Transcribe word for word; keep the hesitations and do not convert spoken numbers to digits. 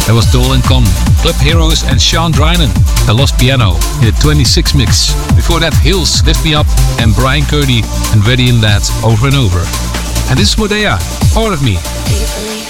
That was Dole and Con, Club Heroes and Sean Drynan, The Lost Piano in the twenty-six mix. Before that, Hills, Lift Me Up, and Brian Kearney and Ready in That, Over and Over. And this is Modea, Part of Me.